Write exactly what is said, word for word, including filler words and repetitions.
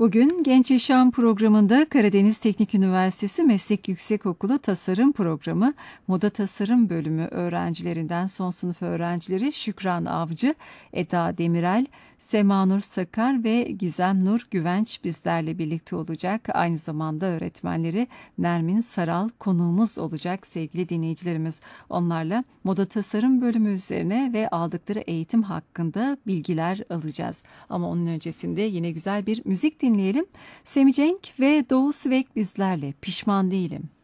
Bugün Genç Yaşam programında Karadeniz Teknik Üniversitesi Meslek Yüksekokulu Tasarım Programı Moda Tasarım Bölümü öğrencilerinden son sınıf öğrencileri Şükran Avcı, Eda Demirel, Semanur Sakar ve Gizem Nur Güvenç bizlerle birlikte olacak. Aynı zamanda öğretmenleri Nermin Saral konuğumuz olacak sevgili dinleyicilerimiz. Onlarla Moda Tasarım Bölümü üzerine ve aldıkları eğitim hakkında bilgiler alacağız. Ama onun öncesinde yine güzel bir müzik dinleyelim. Semi Cenk ve Doğu Svek bizlerle. Pişman değilim.